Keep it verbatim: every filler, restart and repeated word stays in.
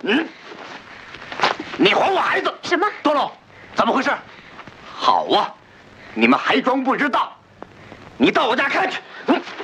嗯，你还我孩子！ 什么？ 多龙，怎么回事？好啊，你们还装不知道？你到我家看去。嗯